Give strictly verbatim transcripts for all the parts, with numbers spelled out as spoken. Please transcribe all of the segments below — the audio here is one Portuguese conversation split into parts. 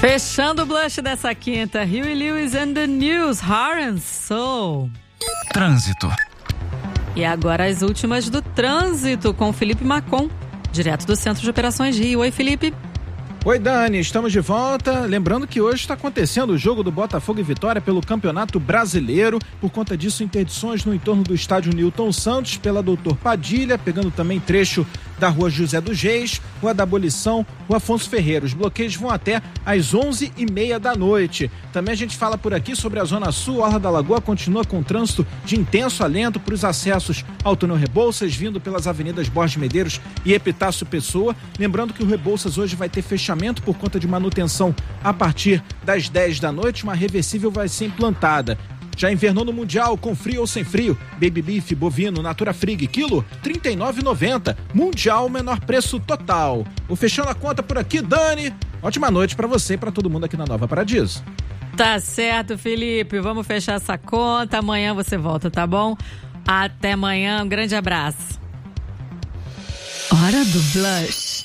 Fechando o blush dessa quinta, Huey Lewis and the News, Heart and Soul. Trânsito. E agora as últimas do trânsito com Felipe Macon, direto do Centro de Operações Rio. Oi, Felipe. Oi, Dani, estamos de volta. Lembrando que hoje está acontecendo o jogo do Botafogo e Vitória pelo Campeonato Brasileiro. Por conta disso, interdições no entorno do estádio Newton Santos, pela Doutor Padilha, pegando também trecho da Rua José dos Reis, Rua da Abolição, Rua Afonso Ferreira. Os bloqueios vão até às onze e meia da noite. Também a gente fala por aqui sobre a Zona Sul. Orla da Lagoa continua com trânsito de intenso alento para os acessos ao túnel Rebouças, vindo pelas avenidas Borges Medeiros e Epitácio Pessoa. Lembrando que o Rebouças hoje vai ter fechamento por conta de manutenção a partir das dez da noite. Uma reversível vai ser implantada. Já invernou no Mundial, com frio ou sem frio? Baby Beef bovino Natura Frig, quilo trinta e nove reais e noventa centavos. Mundial, menor preço total. Vou fechando a conta por aqui, Dani. Ótima noite pra você e pra todo mundo aqui na Nova Paradiso. Tá certo, Felipe. Vamos fechar essa conta. Amanhã você volta, tá bom? Até amanhã. Um grande abraço. Hora do blush.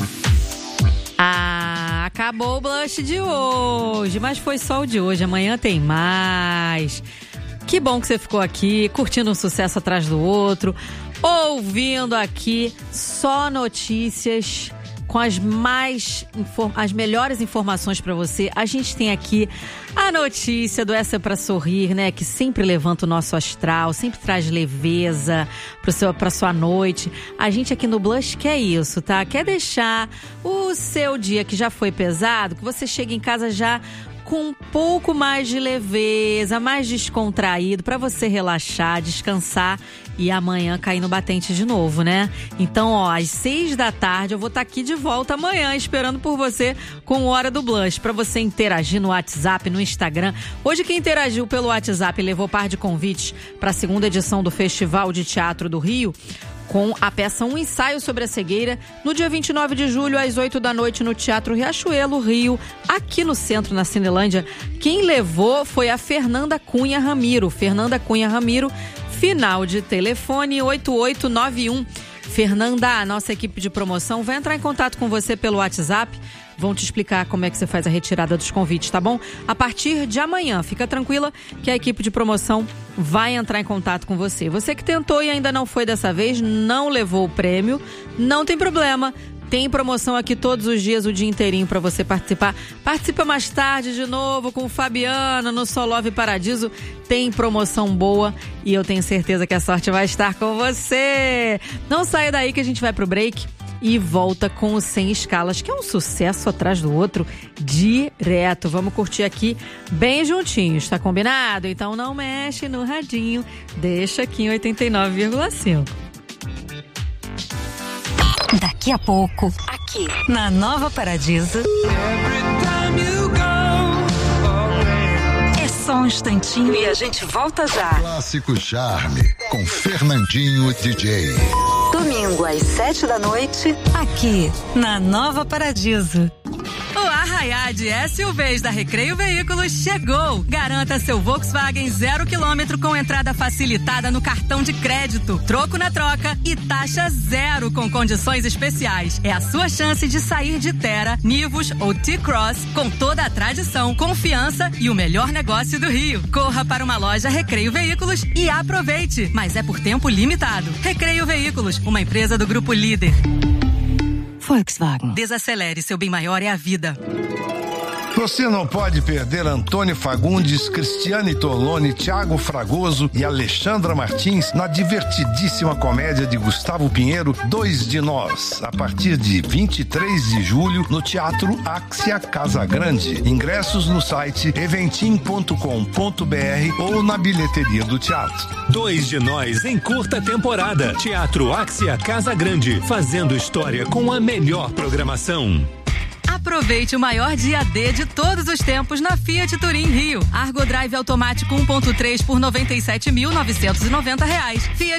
Ah, acabou o blush de hoje, mas foi só o de hoje, amanhã tem mais. Que bom que você ficou aqui, curtindo um sucesso atrás do outro, ouvindo aqui só notícias com as mais as melhores informações para você. A gente tem aqui a notícia do Essa é Pra Sorrir, né? Que sempre levanta o nosso astral, sempre traz leveza pro seu, pra sua noite. A gente aqui no Blush quer isso, tá? Quer deixar o seu dia que já foi pesado, que você chegue em casa já com um pouco mais de leveza, mais descontraído, para você relaxar, descansar e amanhã cair no batente de novo, né? Então, ó, às seis da tarde eu vou estar aqui de volta amanhã, esperando por você com Hora do Blush, para você interagir no WhatsApp, no Instagram. Hoje quem interagiu pelo WhatsApp levou par de convites para a segunda edição do Festival de Teatro do Rio, com a peça Um Ensaio sobre a Cegueira, no dia vinte e nove de julho, às oito da noite, no Teatro Riachuelo, Rio, aqui no centro, na Cinelândia. Quem levou foi a Fernanda Cunha Ramiro. Fernanda Cunha Ramiro, final de telefone oito oito nove um. Fernanda, a nossa equipe de promoção vai entrar em contato com você pelo WhatsApp. Vão te explicar como é que você faz a retirada dos convites, tá bom? A partir de amanhã, fica tranquila que a equipe de promoção vai entrar em contato com você. Você que tentou e ainda não foi dessa vez, não levou o prêmio, não tem problema. Tem promoção aqui todos os dias, o dia inteirinho para você participar. Participa mais tarde de novo com o Fabiano no Solove Paradiso. Tem promoção boa e eu tenho certeza que a sorte vai estar com você. Não saia daí que a gente vai pro break e volta com o Sem Escalas, que é um sucesso atrás do outro, direto. Vamos curtir aqui bem juntinhos, tá combinado? Então não mexe no radinho, deixa aqui em oitenta e nove vírgula cinco. Daqui a pouco, aqui na Nova Paradiso. É só um instantinho e a gente volta já. Clássico Charme, com Fernandinho D J. Domingo às sete da noite, aqui na Nova Paradiso. O Arraiá de S U Vs da Recreio Veículos chegou! Garanta seu Volkswagen zero quilômetro com entrada facilitada no cartão de crédito, troco na troca e taxa zero com condições especiais. É a sua chance de sair de Terra, Nivus ou T-Cross com toda a tradição, confiança e o melhor negócio do Rio. Corra para uma loja Recreio Veículos e aproveite, mas é por tempo limitado. Recreio Veículos, uma empresa do Grupo Líder. Volkswagen. Desacelere, seu bem maior é a vida. Você não pode perder Antônio Fagundes, Cristiane Torlone, Thiago Fragoso e Alexandra Martins na divertidíssima comédia de Gustavo Pinheiro, Dois de Nós, a partir de vinte e três de julho no Teatro Axia Casagrande. Ingressos no site eventim ponto com ponto br ou na bilheteria do teatro. Dois de Nós em curta temporada. Teatro Axia Casagrande, fazendo história com a melhor programação. Aproveite o maior dia D de todos os tempos na Fiat Turim Rio. Argo Drive automático um ponto três por noventa e sete mil novecentos e noventa reais. Fiat